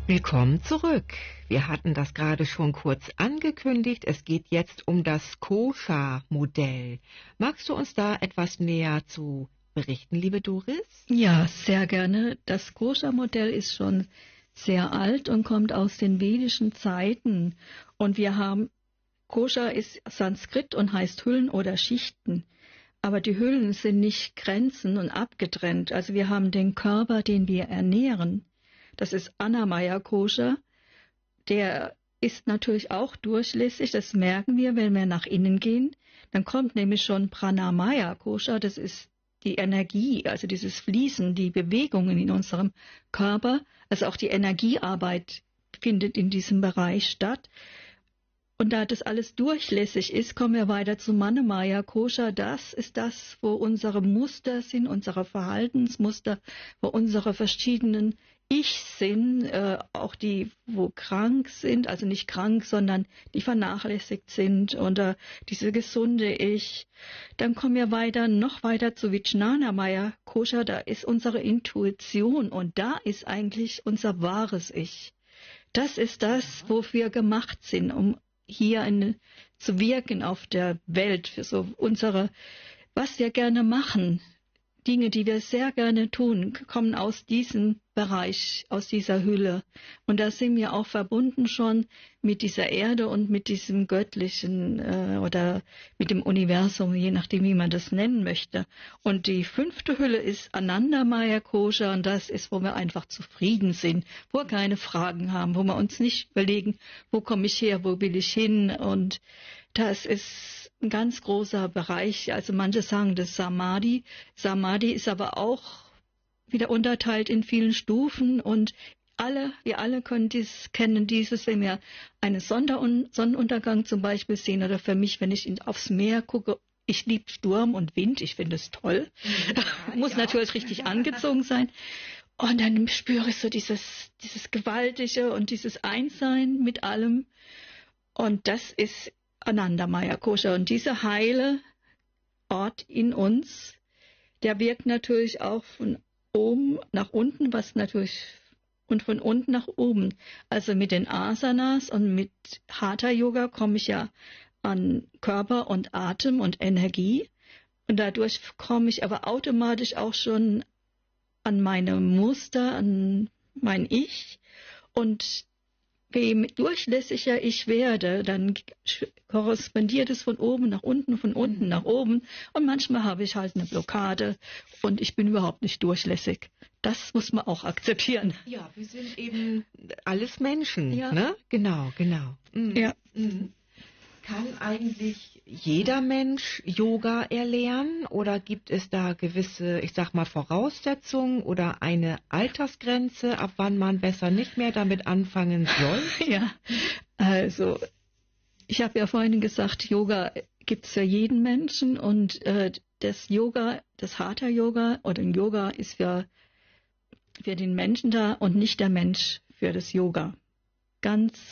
Willkommen zurück. Wir hatten das gerade schon kurz angekündigt. Es geht jetzt um das Koscher-Modell. Magst du uns da etwas näher zu berichten, liebe Doris? Ja, sehr gerne. Das Koscher-Modell ist schon sehr alt und kommt aus den vedischen Zeiten. Und wir haben, Koscher ist Sanskrit und heißt Hüllen oder Schichten. Aber die Hüllen sind nicht Grenzen und abgetrennt. Also wir haben den Körper, den wir ernähren. Das ist Annamaya Koscher. Der ist natürlich auch durchlässig. Das merken wir, wenn wir nach innen gehen. Dann kommt nämlich schon Pranamaya Koscher. Das ist die Energie, also dieses Fließen, die Bewegungen in unserem Körper. Also auch die Energiearbeit findet in diesem Bereich statt. Und da das alles durchlässig ist, kommen wir weiter zu Manemaya Koscher. Das ist das, wo unsere Muster sind, unsere Verhaltensmuster, wo unsere verschiedenen Ich sind, auch die, wo krank sind, also nicht krank, sondern die vernachlässigt sind, oder diese gesunde Ich. Dann kommen wir weiter, noch weiter zu Vijnanamaya Koscher. Da ist unsere Intuition und da ist eigentlich unser wahres Ich. Das ist das, wofür wir gemacht sind, um hier zu wirken auf der Welt, für so unsere, was wir gerne machen, Dinge, die wir sehr gerne tun, kommen aus diesem Bereich, aus dieser Hülle. Und da sind wir auch verbunden schon mit dieser Erde und mit diesem Göttlichen oder mit dem Universum, je nachdem, wie man das nennen möchte. Und die 5. Hülle ist Anandamaya Koscher, und das ist, wo wir einfach zufrieden sind, wo wir keine Fragen haben, wo wir uns nicht überlegen, wo komme ich her, wo will ich hin. Und das ist ein ganz großer Bereich. Also manche sagen das Samadhi. Samadhi ist aber auch wieder unterteilt in vielen Stufen, und wir alle kennen dieses, wenn wir einen Sonnenuntergang zum Beispiel sehen, oder für mich, wenn ich aufs Meer gucke. Ich liebe Sturm und Wind, ich finde es toll. Ja, muss natürlich richtig angezogen sein. Und dann spüre ich so dieses Gewaltige und dieses Einssein mit allem. Und das ist Anandamaya Koscher. Und dieser heile Ort in uns, der wirkt natürlich auch von oben nach unten, und von unten nach oben. Also mit den Asanas und mit Hatha Yoga komme ich ja an Körper und Atem und Energie. Und dadurch komme ich aber automatisch auch schon an meine Muster, an mein Ich. Und je durchlässiger ich werde, dann korrespondiert es von oben nach unten, von unten nach oben. Und manchmal habe ich halt eine Blockade und ich bin überhaupt nicht durchlässig. Das muss man auch akzeptieren. Ja, wir sind eben alles Menschen, Ja. Ne? Genau. Ja. Kann eigentlich jeder Mensch Yoga erlernen, oder gibt es da gewisse, ich sag mal, Voraussetzungen oder eine Altersgrenze, ab wann man besser nicht mehr damit anfangen soll? Ja, also ich habe ja vorhin gesagt, Yoga gibt es für jeden Menschen, und das Yoga, das Hatha Yoga oder Yoga ist für den Menschen da und nicht der Mensch für das Yoga. Ganz